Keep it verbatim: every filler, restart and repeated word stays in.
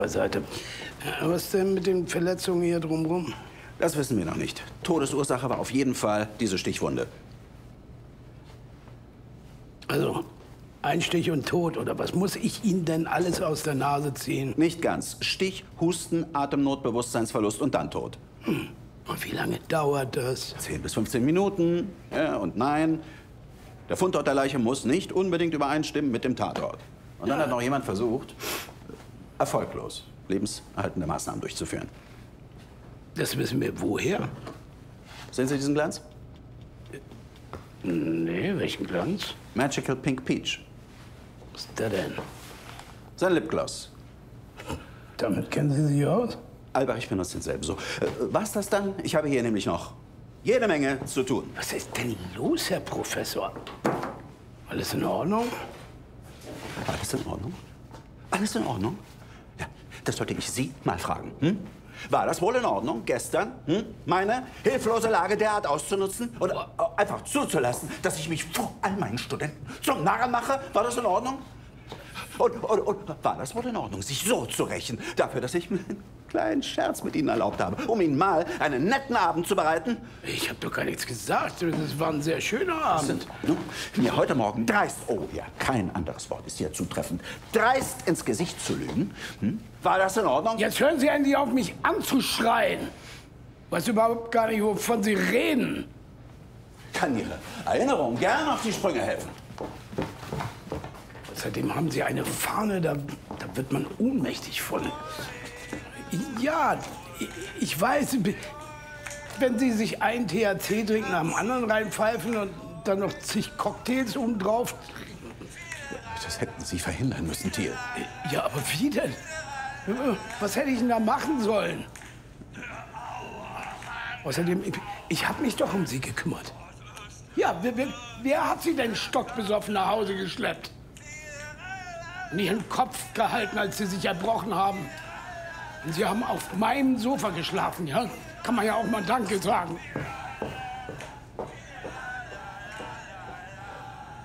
Beiseite. Was denn mit den Verletzungen hier drumherum? Das wissen wir noch nicht. Todesursache war auf jeden Fall diese Stichwunde. Also, Einstich und Tod, oder was muss ich Ihnen denn alles aus der Nase ziehen? Nicht ganz. Stich, Husten, Atemnot, Bewusstseinsverlust und dann Tod. Hm. Und wie lange dauert das? zehn bis fünfzehn Minuten. Ja und nein. Der Fundort der Leiche muss nicht unbedingt übereinstimmen mit dem Tatort. Und dann ja. hat noch jemand versucht, erfolglos lebenserhaltende Maßnahmen durchzuführen. Das wissen wir woher? Sehen Sie diesen Glanz? Nee, welchen Glanz? Magical Pink Peach. Was ist der denn? Sein Lipgloss. Damit kennen Sie sich aus? Albach, ich benutze denselben so. Äh, war's das dann? Ich habe hier nämlich noch jede Menge zu tun. Was ist denn los, Herr Professor? Alles in Ordnung? Alles in Ordnung? Alles in Ordnung? Ja, das sollte ich Sie mal fragen. Hm? War das wohl in Ordnung, gestern, hm, meine hilflose Lage derart auszunutzen und einfach zuzulassen, dass ich mich vor all meinen Studenten zum Narren mache? War das in Ordnung? Und, und, und war das wohl in Ordnung, sich so zu rächen, dafür, dass ich mir einen kleinen Scherz mit Ihnen erlaubt habe, um Ihnen mal einen netten Abend zu bereiten? Ich habe doch gar nichts gesagt. Das war ein sehr schöner Abend. Nun, mir heute Morgen dreist, oh ja, kein anderes Wort ist hier zutreffend, dreist ins Gesicht zu lügen. Hm? War das in Ordnung? Jetzt hören Sie endlich auf, mich anzuschreien. Weiß überhaupt gar nicht, wovon Sie reden. Kann Ihre Erinnerung gerne auf die Sprünge helfen. Außerdem haben Sie eine Fahne, da, da wird man ohnmächtig von. Ja, ich weiß, wenn Sie sich einen T H C-Drink nach dem anderen reinpfeifen und dann noch zig Cocktails obendrauf. Das hätten Sie verhindern müssen, Thiel. Ja, aber wie denn? Was hätte ich denn da machen sollen? Außerdem, ich, ich habe mich doch um Sie gekümmert. Ja, wer, wer, wer hat Sie denn stockbesoffen nach Hause geschleppt? Und Ihren Kopf gehalten, als Sie sich erbrochen haben. Und Sie haben auf meinem Sofa geschlafen, ja? Kann man ja auch mal Danke sagen.